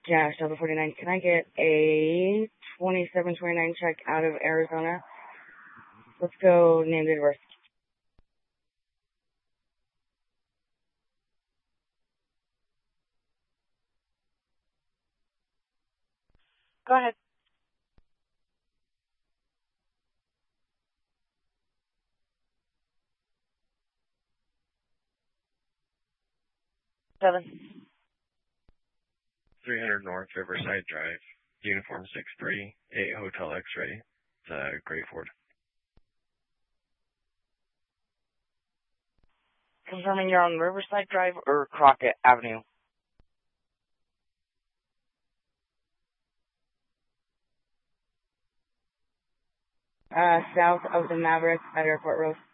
Dash Delta 49. Can I get a 2729 check out of Arizona? Let's go name date of birth. Go ahead. 7. 300 North Riverside Drive, Uniform 6-3, 8 Hotel X-Ray. It's Gray Ford. Confirming you're on Riverside Drive or Crockett Avenue. South of the Maverick at Airport Road.